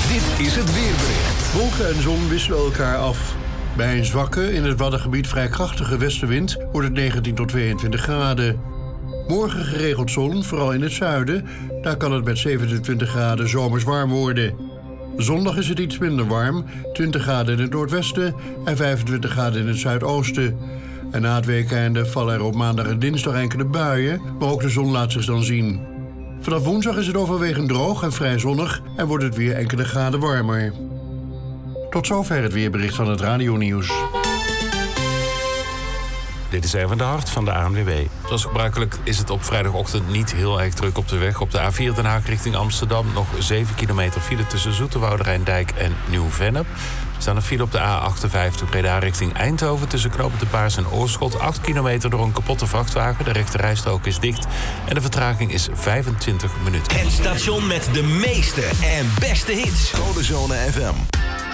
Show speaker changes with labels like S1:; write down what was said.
S1: Dit is het weerbericht.
S2: Wolken en zon wisselen elkaar af. Bij een zwakke, in het Waddengebied vrij krachtige westenwind wordt het 19 tot 22 graden. Morgen geregeld zon, vooral in het zuiden. Daar kan het met 27 graden zomers warm worden. Zondag is het iets minder warm, 20 graden in het noordwesten en 25 graden in het zuidoosten. En na het weekende vallen er op maandag en dinsdag enkele buien, maar ook de zon laat zich dan zien. Vanaf woensdag is het overwegend droog en vrij zonnig en wordt het weer enkele graden warmer. Tot zover het weerbericht van het radionieuws.
S3: Dit is Erwin de Hart van de ANWB. Zoals gebruikelijk is het op vrijdagochtend niet heel erg druk op de weg. Op de A4 Den Haag richting Amsterdam nog 7 kilometer file tussen Zoeterwoude Rijndijk en Nieuw-Vennep. Er staan een file op de A58 Breda richting Eindhoven tussen Knoopend de Paars en Oorschot. 8 kilometer door een kapotte vrachtwagen. De rechterrijstrook is dicht en de vertraging is 25 minuten.
S1: Het station met de meeste en beste hits. Colezone FM.